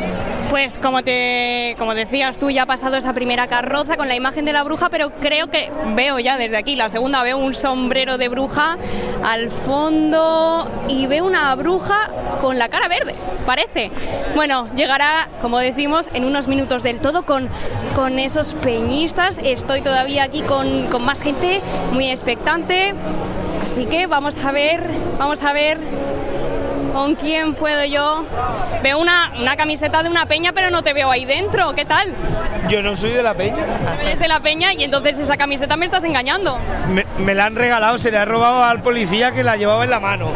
Pues como te como decías tú, ya ha pasado esa primera carroza con la imagen de la bruja, pero creo que veo ya desde aquí la segunda, veo un sombrero de bruja al fondo y veo una bruja con la cara verde, parece. Bueno, llegará, como decimos, en unos minutos del todo con, con esos peñistas. Estoy todavía aquí con, con más gente muy expectante, así que vamos a ver, vamos a ver ¿con quién puedo yo? Veo una, una camiseta de una peña, pero no te veo ahí dentro. ¿Qué tal?
Yo no soy de la peña.
No eres de la peña y entonces esa camiseta me estás engañando.
Me, me la han regalado, se la he robado al policía que la llevaba en la mano.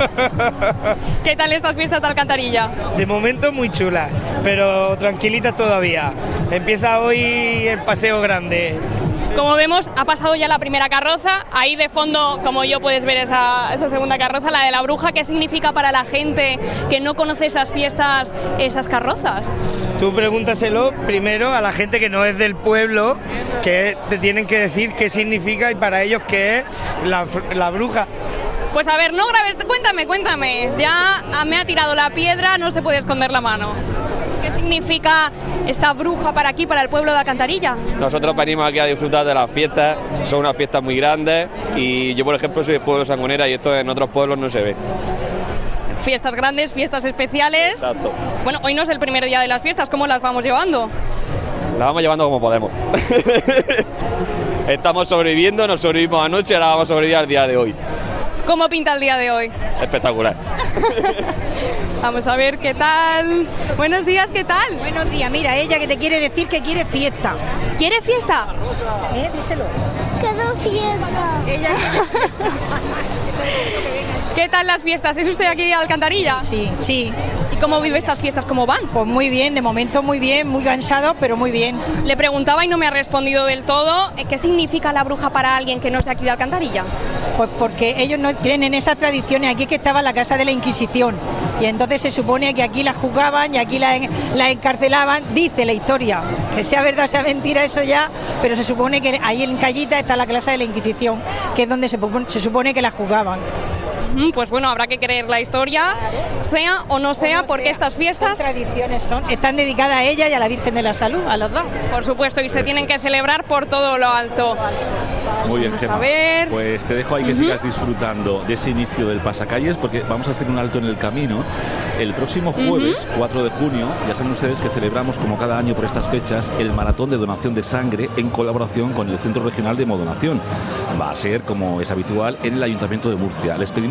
¿Qué tal estas fiestas de Alcantarilla?
De momento muy chulas, pero tranquilitas todavía. Empieza hoy el paseo grande.
Como vemos, ha pasado ya la primera carroza. Ahí de fondo, como yo, puedes ver esa, esa segunda carroza, la de la bruja. ¿Qué significa para la gente que no conoce esas fiestas, esas carrozas?
Tú pregúntaselo primero a la gente que no es del pueblo, que te tienen que decir qué significa y para ellos qué es la, la bruja.
Pues a ver, no grabes, cuéntame, cuéntame. Ya me ha tirado la piedra, no se puede esconder la mano. ¿Qué significa esta bruja para aquí, para el pueblo de Alcantarilla?
Nosotros venimos aquí a disfrutar de las fiestas, son unas fiestas muy grandes y yo, por ejemplo, soy del pueblo de Sangonera y esto en otros pueblos no se ve.
Fiestas grandes, fiestas especiales.
Exacto.
Bueno, hoy no es el primer día de las fiestas, ¿cómo las vamos llevando?
Las vamos llevando como podemos. Estamos sobreviviendo, nos sobrevivimos anoche, ahora vamos a sobrevivir al día de hoy.
¿Cómo pinta el día de hoy?
Espectacular.
Vamos a ver qué tal. Buenos días, ¿qué tal?
Buenos días, mira, ella que te quiere decir que quiere fiesta.
¿Quiere fiesta?
¿Eh? Díselo.
Quiero fiesta.
Ella
¿Qué tal las fiestas? ¿Es usted aquí de Alcantarilla?
Sí, sí.
¿Y cómo vive estas fiestas? ¿Cómo van?
Pues muy bien, de momento muy bien, muy cansado, pero muy bien.
Le preguntaba y no me ha respondido del todo. ¿Qué significa la bruja para alguien que no es de aquí de Alcantarilla?
Pues porque ellos no creen en esas tradiciones. Aquí es que estaba la casa de la Inquisición y entonces se supone que aquí la juzgaban y aquí la, la encarcelaban, dice la historia. Que sea verdad o sea mentira, eso ya, pero se supone que ahí en Callita está la casa de la Inquisición, que es donde se, se supone que la juzgaban.
Pues bueno, habrá que creer la historia, sea o no sea, o no porque sea. Estas fiestas...
Son tradiciones, son, están dedicadas a ella y a la Virgen de la Salud, a los dos.
Por supuesto, y se tienen que celebrar por todo lo alto.
Muy bien,
vamos
Gema.
A ver.
Pues te dejo ahí que uh-huh. sigas disfrutando de ese inicio del pasacalles, porque vamos a hacer un alto en el camino. El próximo jueves, uh-huh. cuatro de junio, ya saben ustedes que celebramos, como cada año por estas fechas, el maratón de donación de sangre en colaboración con el Centro Regional de Hemodonación. Va a ser, como es habitual, en el Ayuntamiento de Murcia. Les pedimos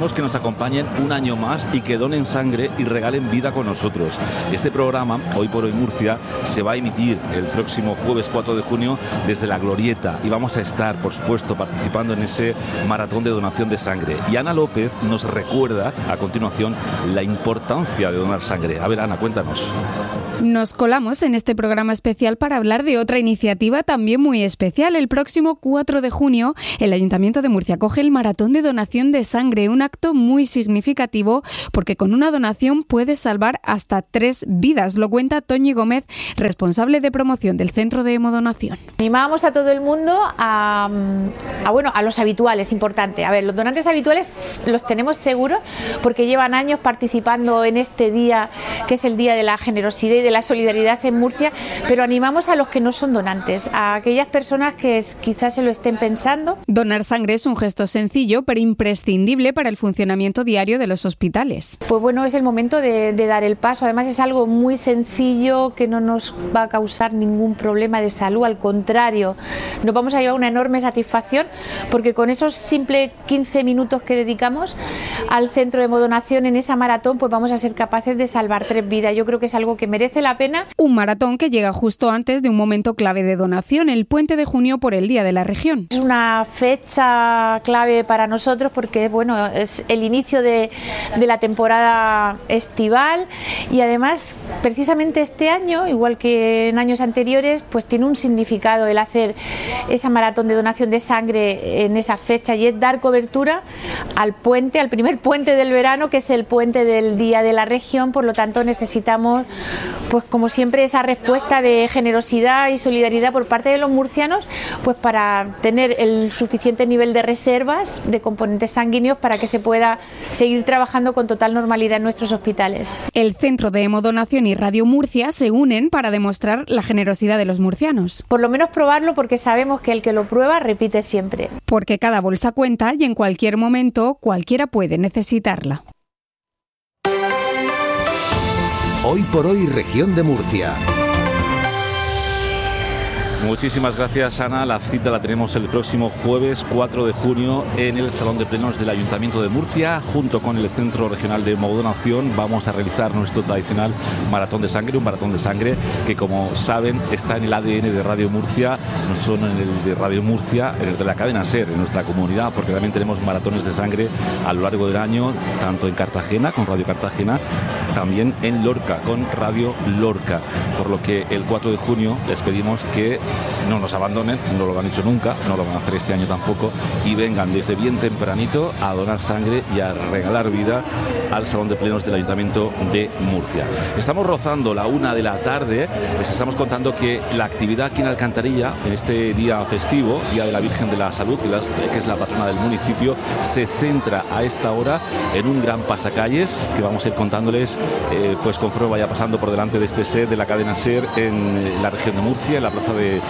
queremos que nos acompañen un año más y que donen sangre y regalen vida con nosotros. Este programa, Hoy por Hoy Murcia, se va a emitir el próximo jueves cuatro de junio desde La Glorieta y vamos a estar, por supuesto, participando en ese maratón de donación de sangre. Y Ana López nos recuerda a continuación la importancia de donar sangre. A ver, Ana, cuéntanos.
Nos colamos en este programa especial para hablar de otra iniciativa también muy especial. El próximo cuatro de junio, el Ayuntamiento de Murcia acoge el Maratón de Donación de Sangre, un acto muy significativo porque con una donación puedes salvar hasta tres vidas. Lo cuenta Toñi Gómez, responsable de promoción del Centro de Hemodonación.
Animamos a todo el mundo a, a, bueno, a los habituales, importante. A ver, los donantes habituales los tenemos seguros porque llevan años participando en este día, que es el Día de la Generosidad y de la Solidaridad en Murcia, pero animamos a los que no son donantes, a aquellas personas que es, quizás se lo estén pensando.
Donar sangre es un gesto sencillo, pero imprescindible para el funcionamiento diario de los hospitales.
Pues bueno, es el momento de, de dar el paso. Además es algo muy sencillo que no nos va a causar ningún problema de salud, al contrario, nos vamos a llevar una enorme satisfacción porque con esos simples quince minutos que dedicamos al centro de hemodonación en esa maratón, pues vamos a ser capaces de salvar tres vidas. Yo creo que es algo que merece la pena.
Un maratón que llega justo antes de un momento clave de donación, el puente de junio por el Día de la Región.
Es una fecha clave para nosotros porque bueno, es el inicio de, de la temporada estival y además precisamente este año, igual que en años anteriores, pues tiene un significado el hacer esa maratón de donación de sangre en esa fecha y es dar cobertura al puente, al primer puente del verano, que es el puente del Día de la Región. Por lo tanto necesitamos, pues como siempre, esa respuesta de generosidad y solidaridad por parte de los murcianos, pues para tener el suficiente nivel de reservas de componentes sanguíneos para que se pueda seguir trabajando con total normalidad en nuestros hospitales.
El Centro de Hemodonación y Radio Murcia se unen para demostrar la generosidad de los murcianos.
Por lo menos probarlo porque sabemos que el que lo prueba repite siempre.
Porque cada bolsa cuenta y en cualquier momento cualquiera puede necesitarla.
Hoy por Hoy, Región de Murcia.
Muchísimas gracias, Ana. La cita la tenemos el próximo jueves cuatro de junio en el Salón de Plenos del Ayuntamiento de Murcia. Junto con el Centro Regional de Hemodonación vamos a realizar nuestro tradicional maratón de sangre, un maratón de sangre que, como saben, está en el A D N de Radio Murcia, no solo en el de Radio Murcia, en el de la cadena SER, en nuestra comunidad, porque también tenemos maratones de sangre a lo largo del año, tanto en Cartagena, con Radio Cartagena, también en Lorca, con Radio Lorca. Por lo que el cuatro de junio les pedimos que no nos abandonen, no lo han hecho nunca, no lo van a hacer este año tampoco, y vengan desde bien tempranito a donar sangre y a regalar vida al Salón de Plenos del Ayuntamiento de Murcia. Estamos rozando la una de la tarde, les estamos contando que la actividad aquí en Alcantarilla, en este día festivo, Día de la Virgen de la Salud, que es la patrona del municipio, se centra a esta hora en un gran pasacalles que vamos a ir contándoles eh, pues conforme vaya pasando por delante de este set de la cadena SER en la región de Murcia, en la plaza de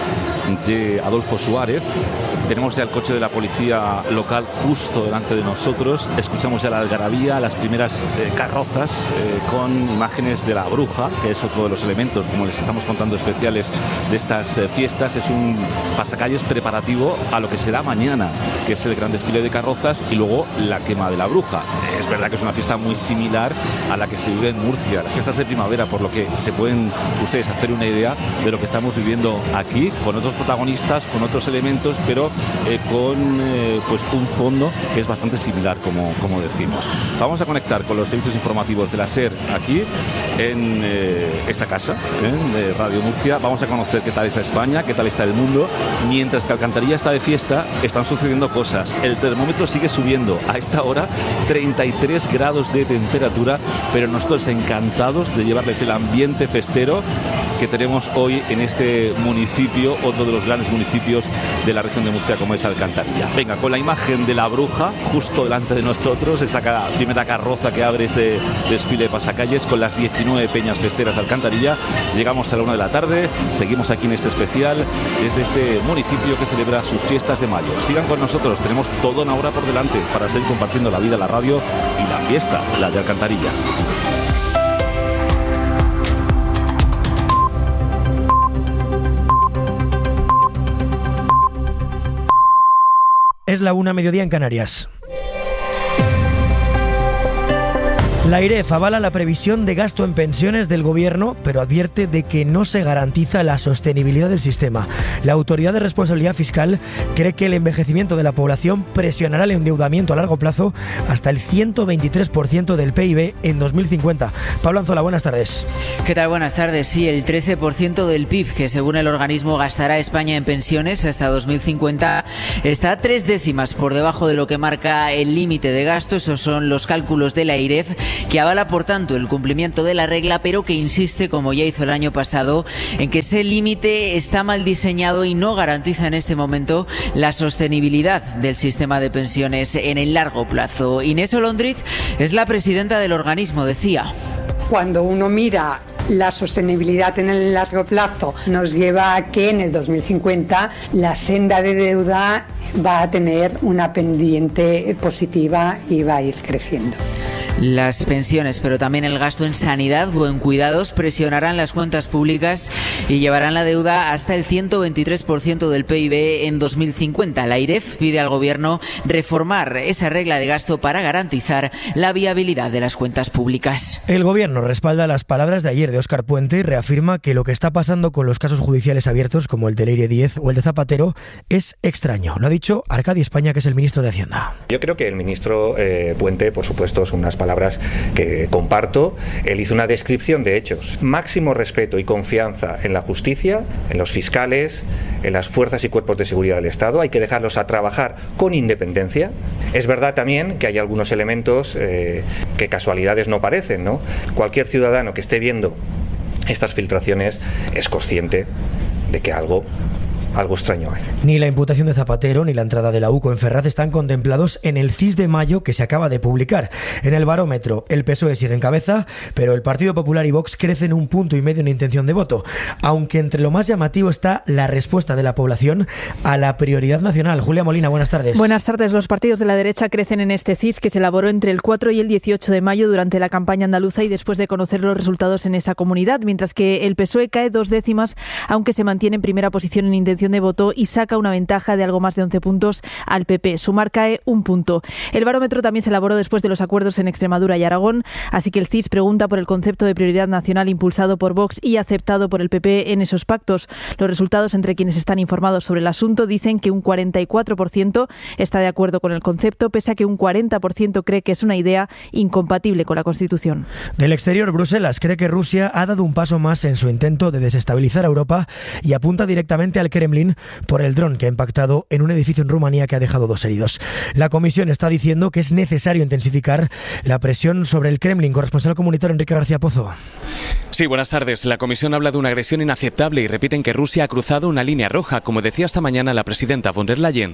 de Adolfo Suárez. Tenemos ya el coche de la policía local justo delante de nosotros. Escuchamos ya la algarabía, las primeras eh, carrozas eh, con imágenes de la bruja, que es otro de los elementos, como les estamos contando, especiales de estas eh, fiestas. Es un pasacalles preparativo a lo que será mañana, que es el gran desfile de carrozas y luego la quema de la bruja. Es verdad que es una fiesta muy similar a la que se vive en Murcia, las fiestas de primavera, por lo que se pueden ustedes hacer una idea de lo que estamos viviendo aquí, con otros protagonistas, con otros elementos, pero eh, con eh, pues un fondo que es bastante similar, como, como decimos. Vamos a conectar con los servicios informativos de la SER aquí en eh, esta casa, ¿eh? de Radio Murcia. Vamos a conocer qué tal está España, qué tal está el mundo. Mientras que Alcantarilla está de fiesta, están sucediendo cosas. El termómetro sigue subiendo. A esta hora, treinta y tres grados de temperatura, pero nosotros encantados de llevarles el ambiente festero que tenemos hoy en este municipio, otro de los grandes municipios de la región de Murcia, como es Alcantarilla. Venga, con la imagen de la bruja justo delante de nosotros, esa primera carroza que abre este desfile de pasacalles con las diecinueve peñas festeras de Alcantarilla. Llegamos a la una de la tarde, seguimos aquí en este especial desde este municipio que celebra sus fiestas de mayo. Sigan con nosotros, tenemos toda una hora por delante para seguir compartiendo la vida, la radio y la fiesta, la de Alcantarilla.
Es la una, mediodía en Canarias.
La AIREF avala la previsión de gasto en pensiones del Gobierno, pero advierte de que no se garantiza la sostenibilidad del sistema. La Autoridad de Responsabilidad Fiscal cree que el envejecimiento de la población presionará el endeudamiento a largo plazo hasta el ciento veintitrés por ciento del P I B en dos mil cincuenta. Pablo Anzola, buenas tardes.
¿Qué tal? Buenas tardes. Sí, el trece por ciento del P I B que según el organismo gastará España en pensiones hasta dos mil cincuenta está tres décimas por debajo de lo que marca el límite de gasto. Esos son los cálculos de la AIREF, que avala por tanto el cumplimiento de la regla, pero que insiste, como ya hizo el año pasado, en que ese límite está mal diseñado y no garantiza en este momento la sostenibilidad del sistema de pensiones en el largo plazo. Inés Olondriz es la presidenta del organismo, decía.
Cuando uno mira la sostenibilidad en el largo plazo, nos lleva a que en el dos mil cincuenta la senda de deuda va a tener una pendiente positiva y va a ir creciendo.
Las pensiones, pero también el gasto en sanidad o en cuidados presionarán las cuentas públicas y llevarán la deuda hasta el ciento veintitrés por ciento del P I B en dos mil cincuenta. La AIREF pide al Gobierno reformar esa regla de gasto para garantizar la viabilidad de las cuentas públicas.
El Gobierno respalda las palabras de ayer de Óscar Puente y reafirma que lo que está pasando con los casos judiciales abiertos, como el de Leire Díez o el de Zapatero, es extraño. Lo ha dicho Arcadi España, que es el ministro de Hacienda.
Yo creo que el ministro eh, Puente, por supuesto, son unas palabras que comparto. Él hizo una descripción de hechos. Máximo respeto y confianza en la justicia, en los fiscales, en las fuerzas y cuerpos de seguridad del Estado. Hay que dejarlos a trabajar con independencia. Es verdad también que hay algunos elementos eh, que casualidades no parecen, ¿no? Cualquier ciudadano que esté viendo estas filtraciones es consciente de que algo Algo extraño hay.
Ni la imputación de Zapatero ni la entrada de la U C O en Ferraz están contemplados en el C I S de mayo que se acaba de publicar. En el barómetro, el P S O E sigue en cabeza, pero el Partido Popular y Vox crecen un punto y medio en intención de voto, aunque entre lo más llamativo está la respuesta de la población a la prioridad nacional. Julia Molina, buenas tardes.
Buenas tardes. Los partidos de la derecha crecen en este C I S que se elaboró entre el cuatro y el dieciocho de mayo durante la campaña andaluza y después de conocer los resultados en esa comunidad, mientras que el P S O E cae dos décimas, aunque se mantiene en primera posición en intención de voto y saca una ventaja de algo más de once puntos al P P. Sumar cae un punto. El barómetro también se elaboró después de los acuerdos en Extremadura y Aragón, así que el C I S pregunta por el concepto de prioridad nacional impulsado por Vox y aceptado por el P P en esos pactos. Los resultados entre quienes están informados sobre el asunto dicen que un cuarenta y cuatro por ciento está de acuerdo con el concepto, pese a que un cuarenta por ciento cree que es una idea incompatible con la Constitución.
Del exterior, Bruselas cree que Rusia ha dado un paso más en su intento de desestabilizar a Europa y apunta directamente al Kremlin por el dron que ha impactado en un edificio en Rumanía que ha dejado dos heridos. La Comisión está diciendo que es necesario intensificar la presión sobre el Kremlin. Corresponsal comunitario Enrique García Pozo.
Sí, buenas tardes. La Comisión habla de una agresión inaceptable y repiten que Rusia ha cruzado una línea roja, como decía esta mañana la presidenta von der Leyen.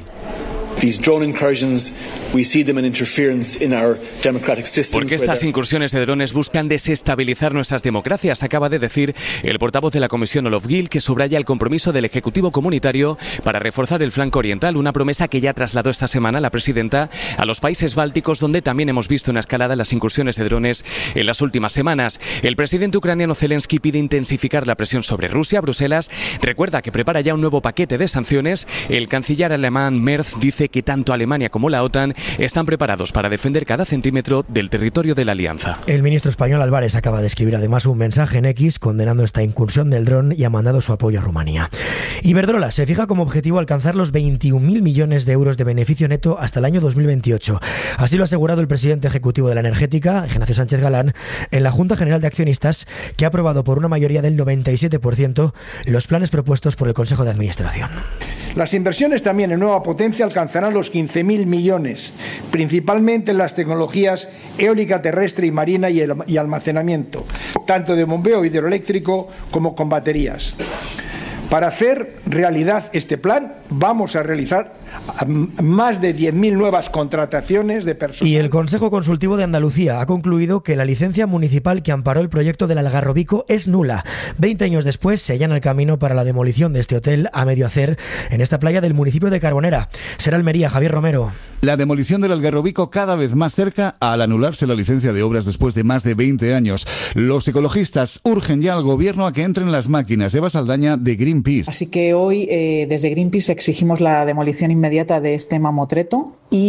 Porque estas incursiones de drones buscan desestabilizar nuestras democracias, acaba de decir el portavoz de la Comisión Olof Gil, que subraya el compromiso del Ejecutivo Comunitario para reforzar el flanco oriental, una promesa que ya trasladó esta semana la presidenta a los países bálticos, donde también hemos visto una escalada en las incursiones de drones en las últimas semanas. El presidente ucraniano Zelensky pide intensificar la presión sobre Rusia. Bruselas recuerda que prepara ya un nuevo paquete de sanciones. El canciller alemán Merz dice que tanto Alemania como la OTAN están preparados para defender cada centímetro del territorio de la alianza.
El ministro español Álvarez acaba de escribir además un mensaje en X condenando esta incursión del dron y ha mandado su apoyo a Rumanía. Iberdrola se fija como objetivo alcanzar los veintiún mil millones de euros de beneficio neto hasta el año dos mil veintiocho. Así lo ha asegurado el presidente ejecutivo de la energética, Ignacio Sánchez Galán, en la Junta General de Accionistas, que ha aprobado por una mayoría del noventa y siete por ciento los planes propuestos por el Consejo de Administración.
Las inversiones también en nueva potencia alcanzarán los quince mil millones, principalmente en las tecnologías eólica terrestre y marina y, el, y almacenamiento, tanto de bombeo hidroeléctrico como con baterías. Para hacer realidad este plan, vamos a realizar más de diez mil nuevas contrataciones de personal.
Y el Consejo Consultivo de Andalucía ha concluido que la licencia municipal que amparó el proyecto del Algarrobico es nula. Veinte años después se allana el camino para la demolición de este hotel a medio hacer en esta playa del municipio de Carbonera. Será Almería, Javier Romero.
La demolición del Algarrobico cada vez más cerca al anularse la licencia de obras después de más de veinte años. Los ecologistas urgen ya al gobierno a que entren las máquinas. Eva Saldaña, de Greenpeace.
Así que hoy eh, desde Greenpeace exigimos la demolición inmediata de este mamotreto y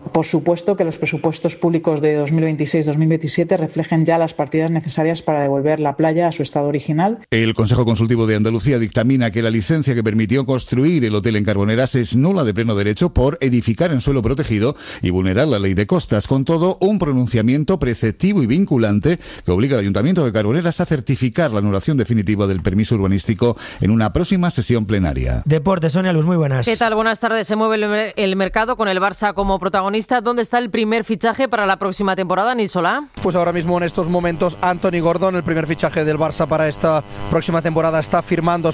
por supuesto que los presupuestos públicos de dos mil veintiséis dos mil veintisiete reflejen ya las partidas necesarias para devolver la playa a su estado original.
El Consejo Consultivo de Andalucía dictamina que la licencia que permitió construir el hotel en Carboneras es nula de pleno derecho por edificar en suelo protegido y vulnerar la ley de costas. Con todo, un pronunciamiento preceptivo y vinculante que obliga al Ayuntamiento de Carboneras a certificar la anulación definitiva del permiso urbanístico en una próxima sesión plenaria.
Deportes, Sonia Luz, muy buenas.
¿Qué tal? Buenas tardes. Se mueve el, el mercado con el Barça como protagonista. ¿Dónde está el primer fichaje para la próxima temporada, Nil Solá?
Pues ahora mismo en estos momentos Anthony Gordon, el primer fichaje del Barça para esta próxima temporada, está firmando